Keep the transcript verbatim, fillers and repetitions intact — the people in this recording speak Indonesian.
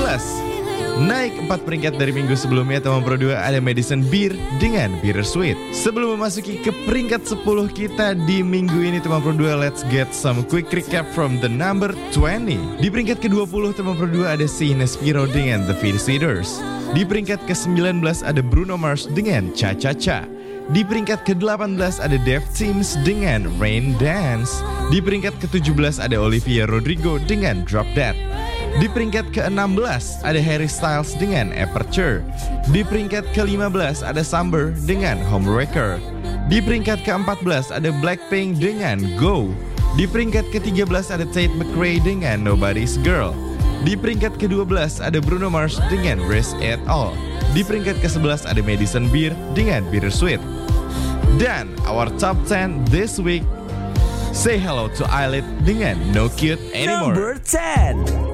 sebelas. Naik empat peringkat dari minggu sebelumnya, teman Pro dua ada Madison Beer dengan Bittersweet. Sebelum memasuki ke peringkat sepuluh kita di minggu ini, teman Pro dua, let's get some quick recap from the number twenty. Di peringkat ke dua puluh, teman Pro dua ada Sina Spiro dengan The Visitors. Di peringkat ke sembilan belas ada Bruno Mars dengan Cha Cha Cha. Di peringkat ke delapan belas ada Dev Teams dengan Rain Dance. Di peringkat ke tujuh belas ada Olivia Rodrigo dengan Drop That. Di peringkat ke enam belas ada Harry Styles dengan Aperture. Di peringkat ke lima belas ada Samber dengan Homewrecker. Di peringkat ke empat belas ada Blackpink dengan Go. Di peringkat ke tiga belas ada Tate McRae dengan Nobody's Girl. Di peringkat ke dua belas ada Bruno Mars dengan Risk It All. Di peringkat ke sebelas ada Madison Beer dengan Bittersweet. Dan our top ten this week, say hello to Eyelid dengan No Cute Anymore. Number ten.